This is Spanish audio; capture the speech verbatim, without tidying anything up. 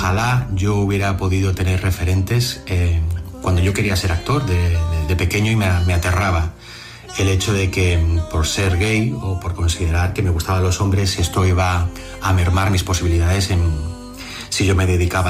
ojalá yo hubiera podido tener referentes eh, cuando yo quería ser actor de, de, de pequeño, y me, me aterraba el hecho de que por ser gay o por considerar que me gustaban los hombres, esto iba a mermar mis posibilidades en, si yo me dedicaba